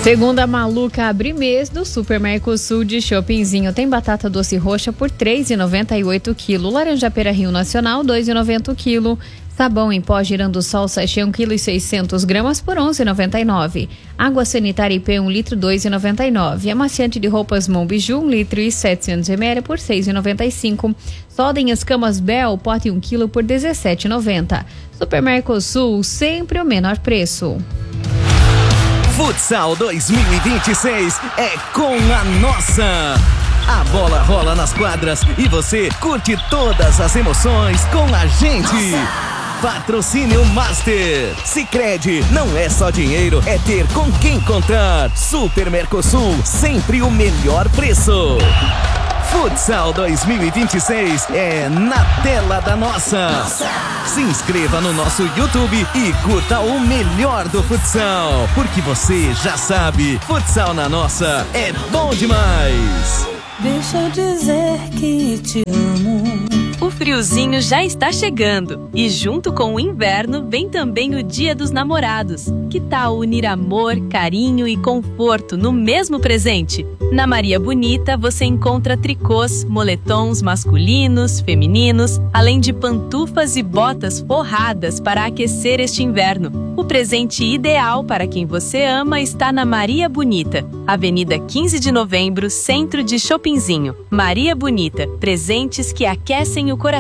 Segunda maluca abre mês do Super Mercosul de Shoppingzinho. Tem batata doce roxa por R$ 3,98 kg. Laranja pera Rio Nacional, R$ 2,90 kg. Sabão em pó Girando Sol, sachê 1,6 kg por R$ 11,99. Água sanitária IP 1 litro, R$ 2,99. Amaciante de roupas Monbiju, 1 litro e 700 ml por R$ 6,95. Soda em escamas Bel, pote 1 kg por R$ 17,90. Super Mercosul, sempre o menor preço. Futsal 2026 é com a nossa. A bola rola nas quadras e você curte todas as emoções com a gente. Patrocínio Master. Sicredi, não é só dinheiro, é ter com quem contar. Super Mercosul, sempre o melhor preço. Futsal 2026 é na tela da nossa. Se inscreva no nosso YouTube e curta o melhor do futsal, porque você já sabe, futsal na nossa é bom demais. Deixa eu dizer que te amo. O friozinho já está chegando e junto com o inverno vem também o Dia dos Namorados. Que tal unir amor, carinho e conforto no mesmo presente? Na Maria Bonita você encontra tricôs, moletons masculinos, femininos, além de pantufas e botas forradas para aquecer este inverno. O presente ideal para quem você ama está na Maria Bonita, Avenida 15 de Novembro, centro de Shoppingzinho. Maria Bonita, presentes que aquecem o coração.